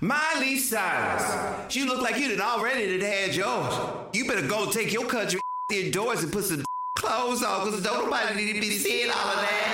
Miley Cyrus, you look like you done already had yours. You better go take your country indoors and put some clothes on, because don't nobody need to be seeing all of that.